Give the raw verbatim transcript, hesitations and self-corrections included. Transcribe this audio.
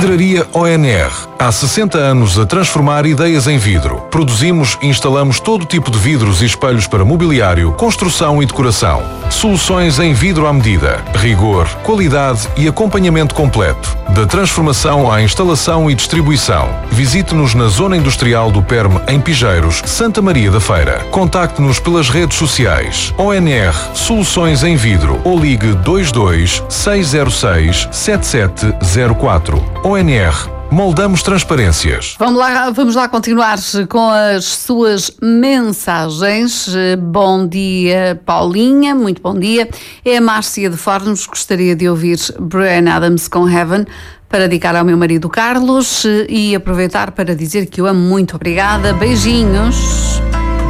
Vidraria O N R. Há sessenta anos a transformar ideias em vidro. Produzimos e instalamos todo tipo de vidros e espelhos para mobiliário, construção e decoração. Soluções em vidro à medida. Rigor, qualidade e acompanhamento completo. Da transformação à instalação e distribuição. Visite-nos na Zona Industrial do Perme, em Pigeiros, Santa Maria da Feira. Contacte-nos pelas redes sociais. O N R Soluções em Vidro ou ligue dois dois seis zero seis sete sete zero quatro. O N R. Moldamos transparências. Vamos lá, vamos lá continuar com as suas mensagens. Bom dia, Paulinha, muito bom dia. É a Márcia de Fornos. Gostaria de ouvir Bryan Adams com Heaven para dedicar ao meu marido Carlos e aproveitar para dizer que o amo muito. Obrigada, beijinhos.